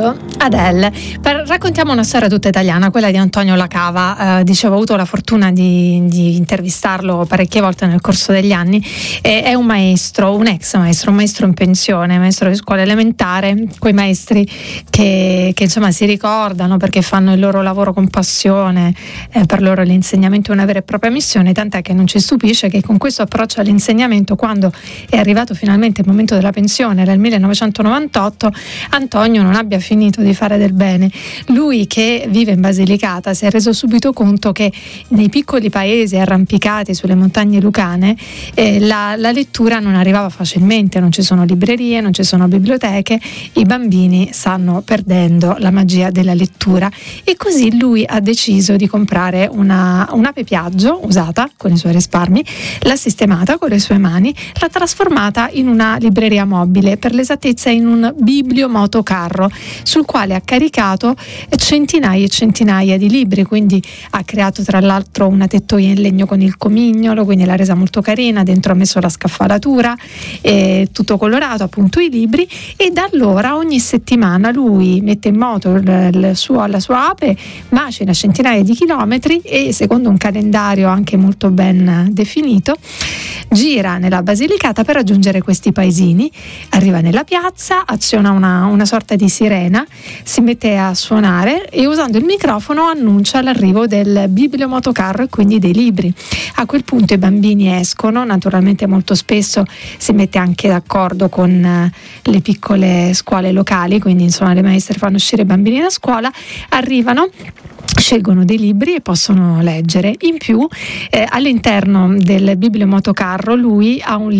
ascoltando Adele. Raccontiamo una storia tutta italiana, quella di Antonio Lacava. Dicevo, ho avuto la fortuna di intervistarlo parecchie volte nel corso degli anni. È un maestro, un ex maestro, un maestro in pensione, maestro di scuola elementare, quei maestri che insomma si ricordano perché fanno il loro lavoro con passione. Per loro l'insegnamento è una vera e propria missione, tant'è che non ci stupisce che con questo approccio all'insegnamento, quando è arrivato finalmente il momento della pensione nel 1998, Antonio non abbia finito di fare del bene. Lui, che vive in Basilicata, si è reso subito conto che nei piccoli paesi arrampicati sulle montagne lucane la lettura non arrivava facilmente, non ci sono librerie, non ci sono biblioteche, i bambini stanno perdendo la magia della lettura, e così lui ha deciso di comprare un'ape Piaggio usata con i suoi risparmi, l'ha sistemata con le sue mani, l'ha trasformata in una libreria mobile, per l'esattezza in un bibliomotocarro, sul quale ha caricato centinaia e centinaia di libri. Quindi ha creato tra l'altro una tettoia in legno con il comignolo, quindi l'ha resa molto carina, dentro ha messo la scaffalatura, tutto colorato, appunto i libri, e da allora ogni settimana lui mette in moto la sua ape, macina centinaia di chilometri e, secondo un calendario anche molto ben definito, gira nella Basilicata per raggiungere questi paesini. Arriva nella piazza, aziona una sorta di sirena, si mette a suonare e, usando il microfono, annuncia l'arrivo del bibliomotocarro e quindi dei libri. A quel punto i bambini escono, naturalmente molto spesso si mette anche d'accordo con le piccole scuole locali, quindi insomma le maestre fanno uscire i bambini da scuola, arrivano, scelgono dei libri e possono leggere. In più all'interno del bibliomotocarro lui ha un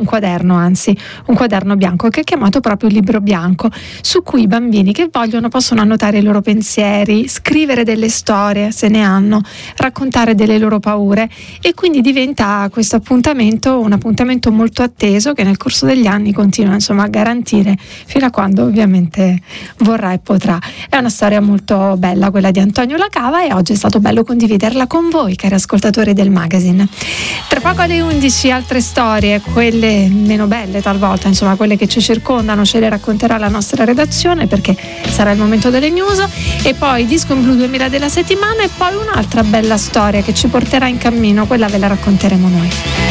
quaderno bianco, che è chiamato proprio il libro bianco, su cui i bambini che vogliono possono annotare i loro pensieri, scrivere delle storie se ne hanno, raccontare delle loro paure, e quindi diventa questo appuntamento un appuntamento molto atteso, che nel corso degli anni continua insomma a garantire fino a quando ovviamente vorrà e potrà. È una storia molto bella quella di Antonio Lacava, e oggi è stato bello condividerla con voi, cari ascoltatori del magazine. Tra poco alle 11 altre storie, quelle meno belle talvolta, insomma quelle che ci circondano, ce le racconterà la nostra redazione, perché sarà il momento delle news, e poi Disco in Blu 2000 della settimana, e poi un'altra bella storia che ci porterà in cammino, quella ve la racconteremo noi.